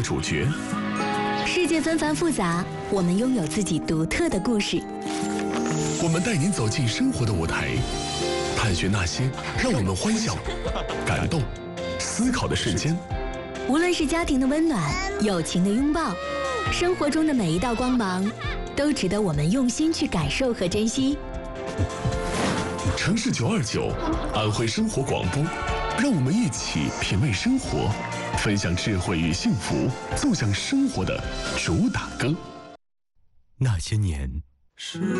主角。 世界纷繁复杂，我们拥有自己独特的故事。 我们带您走进生活的舞台，探寻那些让我们欢笑、感动、思考的瞬间。 无论是家庭的温暖、友情的拥抱，生活中的每一道光芒，都值得我们用心去感受和珍惜。 城市929，安徽生活广播，让我们一起品味生活，分享智慧与幸福，奏响生活的主打歌。 那些年。